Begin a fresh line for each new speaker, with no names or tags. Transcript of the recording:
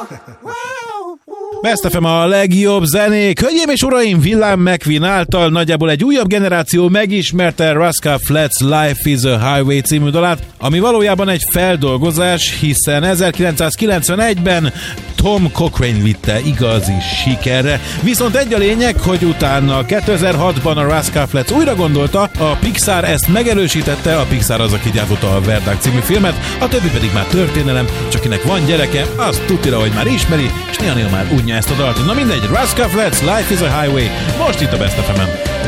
Best FM a legjobb zenék. Hölgyeim és uraim, Willem McQueen által nagyjából egy újabb generáció megismerte Rascal Flatts Life is a Highway című dalát, ami valójában egy feldolgozás, hiszen 1991-ben Tom Cochrane vitte igazi sikerre. Viszont egy a lényeg, hogy utána 2006-ban a Rascal Flatts újra gondolta, a Pixar ezt megerősítette, a Pixar az, aki gyártotta a Verdág című filmet, a többi pedig már történelem, csak akinek van gyereke, az tutira, hogy már ismeri, és néha már unja ezt a dalt. Na mindegy, Rascal Flatts Life is a Highway, most itt a Best FM-en.